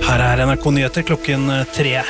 Her NRK Nyheter klokken 3.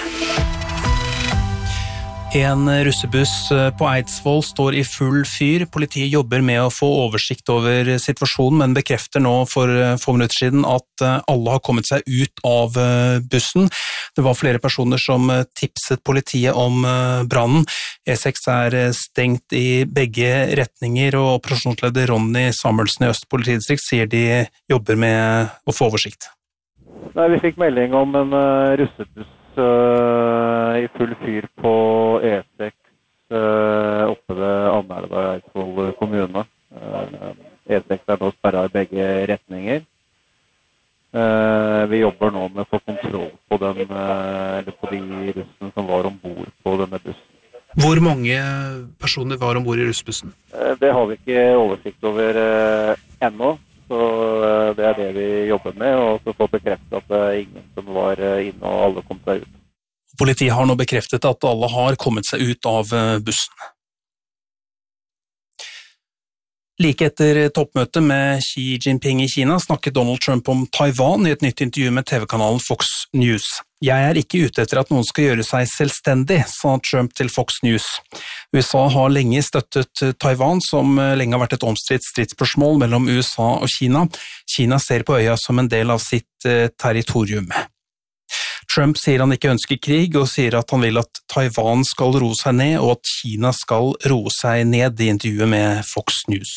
En russebuss på Eidsvoll står i full fyr. Politiet jobber med å få oversikt over situasjonen, men bekrefter nå for få minutter siden at alle har kommet seg ut av bussen. Det var flere personer som tipset politiet om brannen. E6 er stengt i begge retninger, og operasjonsleder Ronny Samuelsen i Øst politidistrikt sier de jobber med å få oversikt. Nei, vi fikk melding om en russebuss i full fyr på E6 oppe ved Anelva i Eidsvoll kommune. E6 er nå sperret i begge retninger. Vi jobber nå med å få kontroll på på de russene som var ombord på denne bussen. Hvor mange personer var ombord i russbussen? Det har vi ikke oversikt over ennå. Så det er det vi jobber med, og så få bekreftet at det er ingen som var inne og alle kom seg ut. Politiet har nå bekreftet at alle har kommet seg ut av bussen. Like etter toppmøtet med Xi Jinping i Kina snakket Donald Trump om Taiwan i et nytt intervju med TV-kanalen Fox News. «Jeg er ikke ute etter at noen skal gjøre seg selvstendig», sa Trump til Fox News. USA har lenge støttet Taiwan, som lenge har vært et omstridt stridsspørsmål mellom USA og Kina. Kina ser på øya som en del av sitt territorium. Trump sier han ikke ønsker krig, og sier at han vil at Taiwan skal roe seg ned, og at Kina skal roe seg ned i intervjuet med Fox News.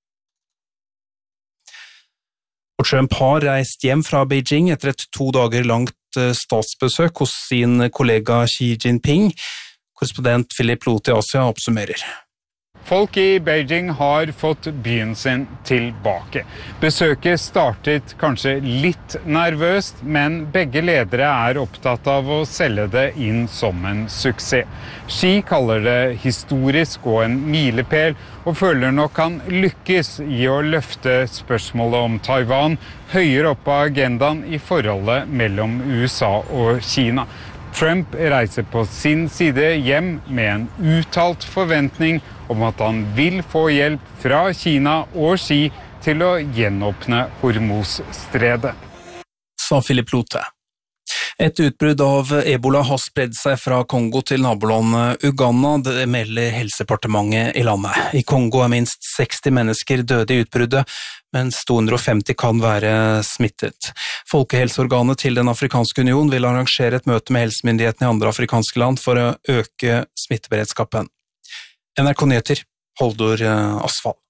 Og Trump har reist hjem fra Beijing etter et 2 dager langt statsbesøk hos sin kollega Xi Jinping. Korrespondent Philip Loth i Asia oppsummerer. Folk i Beijing har fått byen sin tilbake. Besøket startet kanskje litt nervøst, men begge ledere er opptatt av å selge det inn som en suksess. Xi kaller det historisk og en milepæl, og føler nok han lykkes i å løfte spørsmålet om Taiwan høyere opp på agendaen i forholdet mellom USA og Kina. Trump reiser på sin side hjem med en uttalt forventning om at han vil få hjelp fra Kina og Xi til å gjenåpne Hormuzstredet. Sa Philip Loth. Et utbrudd av Ebola har spredd seg fra Kongo til nabolandet Uganda, det melder helsedepartementet i landet. I Kongo er minst 60 mennesker døde i utbruddet, mens 250 kan være smittet. Folkehelseorganet til Den afrikanske union vil arrangere et møte med helsemyndighetene i andre afrikanske land for å øke smitteberedskapen. NRK Nyheter, Holdor Asfald.